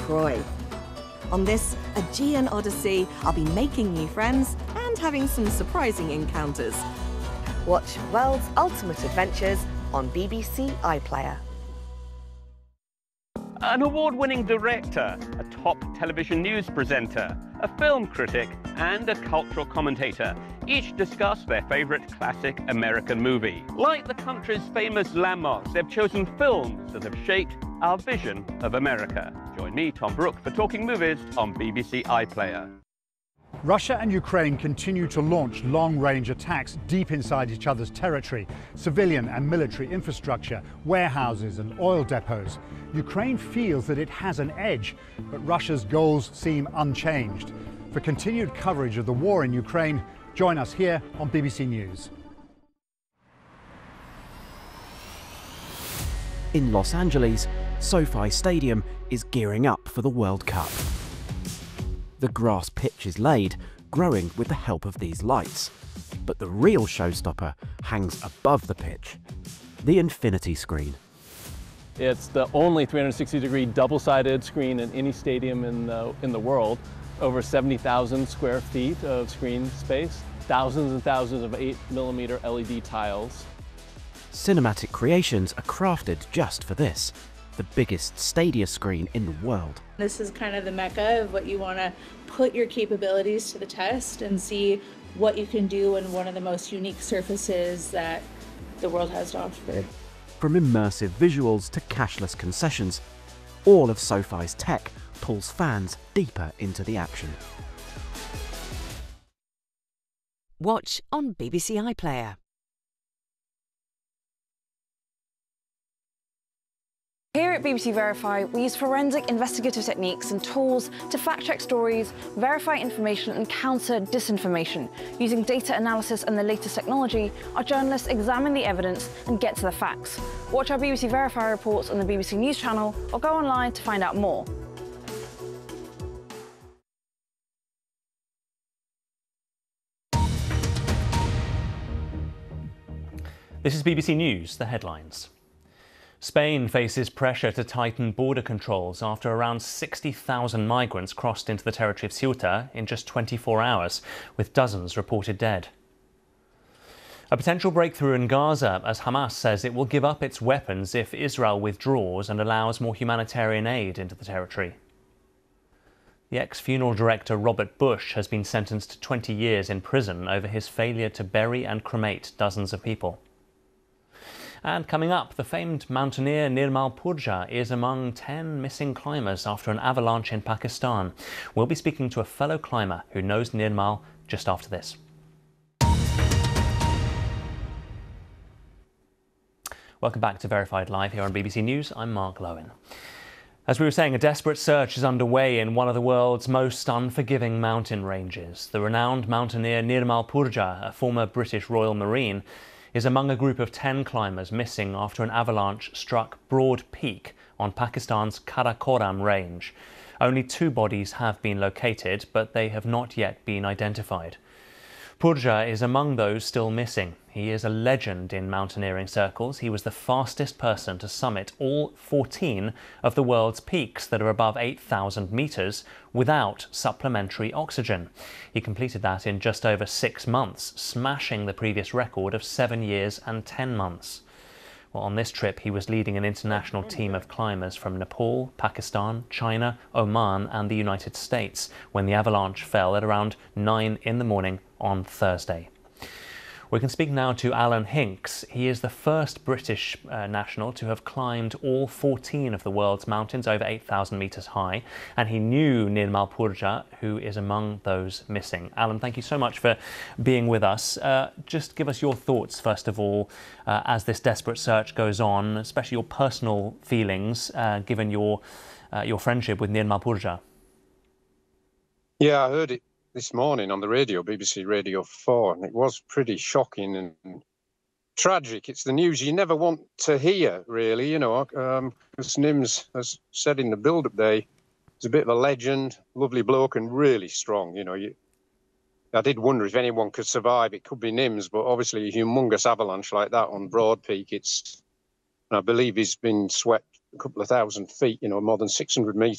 Troy. On this Aegean Odyssey, I'll be making new friends and having some surprising encounters. Watch World's Ultimate Adventures on BBC iPlayer. An award-winning director, a top television news presenter, a film critic, and a cultural commentator each discuss their favourite classic American movie. Like the country's famous landmarks, they've chosen films that have shaped our vision of America. Join me, Tom Brooke, for Talking Movies on BBC iPlayer. Russia and Ukraine continue to launch long-range attacks deep inside each other's territory, civilian and military infrastructure, warehouses and oil depots. Ukraine feels that it has an edge, but Russia's goals seem unchanged. For continued coverage of the war in Ukraine, join us here on BBC News. In Los Angeles, SoFi Stadium is gearing up for the World Cup. The grass pitch is laid, growing with the help of these lights. But the real showstopper hangs above the pitch, the infinity screen. It's the only 360-degree double-sided screen in any stadium in the world. Over 70,000 square feet of screen space, thousands and thousands of 8mm LED tiles. Cinematic creations are crafted just for this, the biggest Stadia screen in the world. This is kind of the mecca of what you want to put your capabilities to the test and see what you can do in one of the most unique surfaces that the world has to offer. From immersive visuals to cashless concessions, all of SoFi's tech pulls fans deeper into the action. Watch on BBC iPlayer. Here at BBC Verify, we use forensic investigative techniques and tools to fact-check stories, verify information and counter disinformation. Using data analysis and the latest technology, our journalists examine the evidence and get to the facts. Watch our BBC Verify reports on the BBC News channel or go online to find out more. This is BBC News, the headlines. Spain faces pressure to tighten border controls after around 60,000 migrants crossed into the territory of Ceuta in just 24 hours, with dozens reported dead. A potential breakthrough in Gaza as Hamas says it will give up its weapons if Israel withdraws and allows more humanitarian aid into the territory. The ex-funeral director Robert Bush has been sentenced to 20 years in prison over his failure to bury and cremate dozens of people. And coming up, the famed mountaineer Nirmal Purja is among 10 missing climbers after an avalanche in Pakistan. We'll be speaking to a fellow climber who knows Nirmal just after this. Welcome back to Verified Live here on BBC News. I'm Mark Lowen. As we were saying, a desperate search is underway in one of the world's most unforgiving mountain ranges. The renowned mountaineer Nirmal Purja, a former British Royal Marine, is among a group of 10 climbers missing after an avalanche struck Broad Peak on Pakistan's Karakoram range. Only 2 bodies have been located, but they have not yet been identified. Purja is among those still missing. He is a legend in mountaineering circles. He was the fastest person to summit all 14 of the world's peaks that are above 8,000 metres without supplementary oxygen. He completed that in just over 6 months, smashing the previous record of 7 years and 10 months. Well, on this trip, he was leading an international team of climbers from Nepal, Pakistan, China, Oman and the United States when the avalanche fell at around 9 in the morning on Thursday. We can speak now to Alan Hinks. He is the first British national to have climbed all 14 of the world's mountains over 8,000 metres high, and he knew Nirmal Purja, who is among those missing. Alan, thank you so much for being with us. Just give us your thoughts, first of all, as this desperate search goes on, especially your personal feelings, given your friendship with Nirmal Purja. Yeah, I heard it this morning on the radio, BBC Radio 4, and it was pretty shocking and tragic. It's the news you never want to hear, really, you know, because Nims, as said in the build-up day, is a bit of a legend, lovely bloke and really strong, you know. I did wonder if anyone could survive. It could be Nims, but obviously a humongous avalanche like that on Broad Peak, I believe he's been swept a couple of thousand feet, you know, more than 600 metres.